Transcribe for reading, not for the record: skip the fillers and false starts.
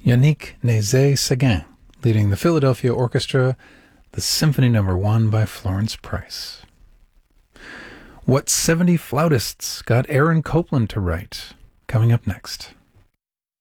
Yannick Nézet-Séguin, leading the Philadelphia Orchestra, the Symphony No. 1 by Florence Price. What 70 flautists got Aaron Copland to write? Coming up next.